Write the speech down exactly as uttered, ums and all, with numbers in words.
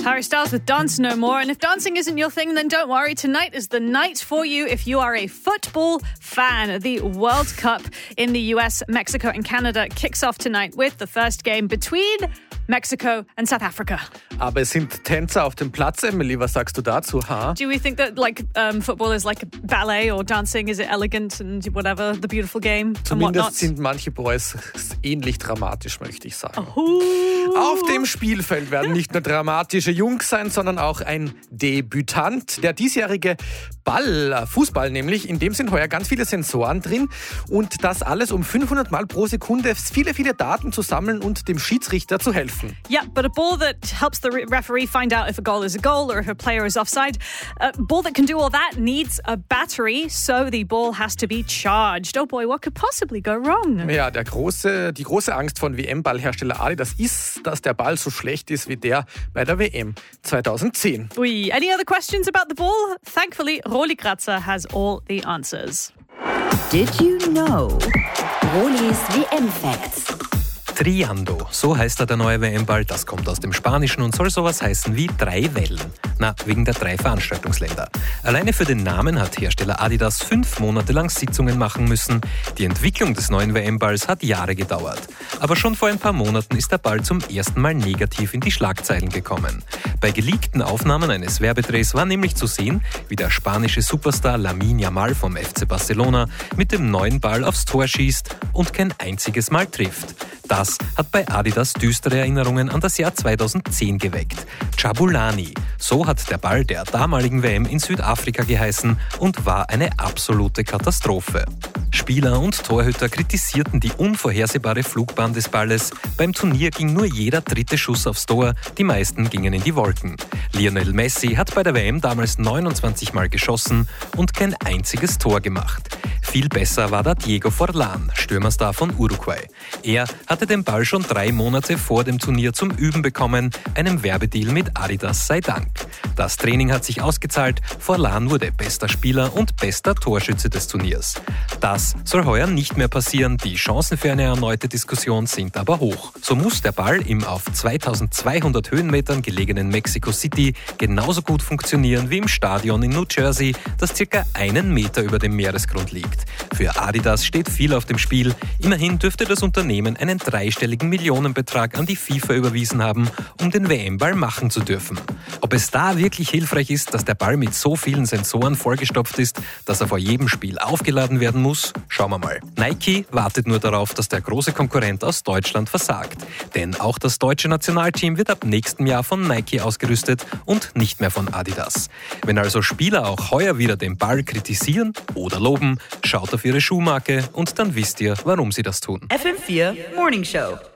Harry Styles with Dance No More. And if dancing isn't your thing, then don't worry. Tonight is the night for you if you are a football fan. The World Cup in the U S, Mexico and Canada kicks off tonight with the first game between Mexico and South Africa. Aber es sind Tänzer auf dem Platz, Emily. Was sagst du dazu? Ha? Do we think that like um, football is like ballet or dancing? Is it elegant and whatever, the beautiful game and whatnot? Zumindest sind manche Boys ähnlich dramatisch, möchte ich sagen. Oh. Auf dem Spielfeld werden nicht nur dramatische Jungs sein, sondern auch ein Debütant. Der diesjährige Ball, Fußball nämlich, in dem sind heuer ganz viele Sensoren drin und das alles um fünfhundert Mal pro Sekunde viele, viele Daten zu sammeln und dem Schiedsrichter zu helfen. Yeah, but a ball that helps the referee find out if a goal is a goal or if a player is offside. A ball that can do all that needs a battery, so the ball has to be charged. Oh boy, what could possibly go wrong? Ja, der große, die große Angst von W M-Ballhersteller Adidas ist, dass der Ball so schlecht ist wie der bei der W M zweitausendzehn. Ui, any other questions about the ball? Thankfully, Roli Kratzer has all the answers. Did you know? Rolis W M-Facts. Triando, so heißt er der neue W M-Ball. Das kommt aus dem Spanischen und soll sowas heißen wie drei Wellen. Na, wegen der drei Veranstaltungsländer. Alleine für den Namen hat Hersteller Adidas fünf Monate lang Sitzungen machen müssen. Die Entwicklung des neuen W M-Balls hat Jahre gedauert. Aber schon vor ein paar Monaten ist der Ball zum ersten Mal negativ in die Schlagzeilen gekommen. Bei geleakten Aufnahmen eines Werbedrehs war nämlich zu sehen, wie der spanische Superstar Lamine Yamal vom F C Barcelona mit dem neuen Ball aufs Tor schießt und kein einziges Mal trifft. Das hat bei Adidas düstere Erinnerungen an das Jahr zweitausendzehn geweckt. Jabulani, so hat der Ball der damaligen W M in Südafrika geheißen und war eine absolute Katastrophe. Spieler und Torhüter kritisierten die unvorhersehbare Flugbahn des Balles. Beim Turnier ging nur jeder dritte Schuss aufs Tor, die meisten gingen in die Wolken. Lionel Messi hat bei der W M damals neunundzwanzig Mal geschossen und kein einziges Tor gemacht. Viel besser war da Diego Forlán, Stürmerstar von Uruguay. Er hatte den Ball schon drei Monate vor dem Turnier zum Üben bekommen, einem Werbedeal mit Adidas sei Dank. Das Training hat sich ausgezahlt, Forlán wurde bester Spieler und bester Torschütze des Turniers. Das soll heuer nicht mehr passieren, die Chancen für eine erneute Diskussion sind aber hoch. So muss der Ball im auf zweitausendzweihundert Höhenmetern gelegenen Mexico City genauso gut funktionieren wie im Stadion in New Jersey, das circa einen Meter über dem Meeresgrund liegt. Für Adidas steht viel auf dem Spiel. Immerhin dürfte das Unternehmen einen dreistelligen Millionenbetrag an die FIFA überwiesen haben, um den W M-Ball machen zu dürfen. Ob es da wirklich hilfreich ist, dass der Ball mit so vielen Sensoren vollgestopft ist, dass er vor jedem Spiel aufgeladen werden muss, schauen wir mal. Nike wartet nur darauf, dass der große Konkurrent aus Deutschland versagt. Denn auch das deutsche Nationalteam wird ab nächstem Jahr von Nike ausgerüstet und nicht mehr von Adidas. Wenn also Spieler auch heuer wieder den Ball kritisieren oder loben, schaut auf ihre Schuhmarke und dann wisst ihr, warum sie das tun. F M vier Morning Show.